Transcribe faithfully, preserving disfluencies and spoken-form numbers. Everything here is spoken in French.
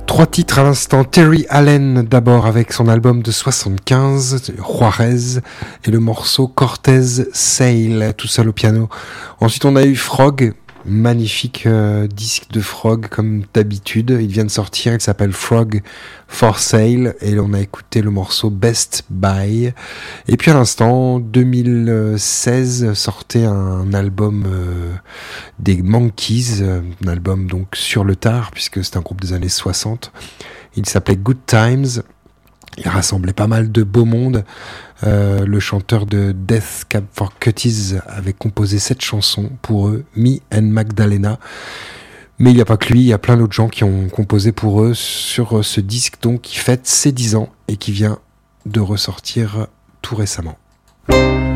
Trois titres à l'instant. Terry Allen d'abord avec son album de soixante-quinze, Juarez, et le morceau Cortez Sail, tout seul au piano. Ensuite on a eu Frog, magnifique euh, disque de Frog comme d'habitude. Il vient de sortir, il s'appelle Frog for Sale et on a écouté le morceau Best Buy. Et puis à l'instant, deux mille seize sortait un album euh, des Monkees, un album donc sur le tard puisque c'est un groupe des années soixante. Il s'appelait Good Times. Il rassemblait pas mal de beau monde. Euh, le chanteur de Death Cab for Cuties avait composé cette chanson pour eux, Me and Magdalena. Mais il n'y a pas que lui, il y a plein d'autres gens qui ont composé pour eux sur ce disque donc qui fête ses dix ans et qui vient de ressortir tout récemment.